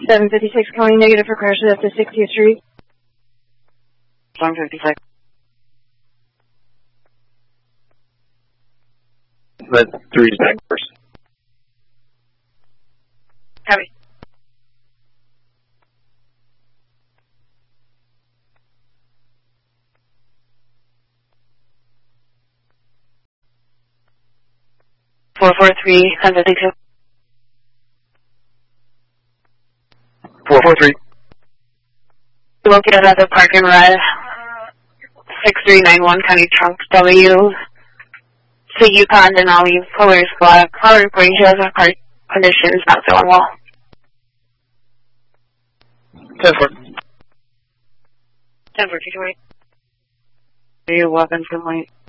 756 calling negative for crashes up to 60th Street. 756. That's 3 back first. Copy. Four 752. 443. Located at the park and ride. 6391 County Trunk W. To Yukon Denali, Polaris Black. Call reporting shows of park conditions not feeling well. 10-4. 10-4, 228. 3 weapons complaint.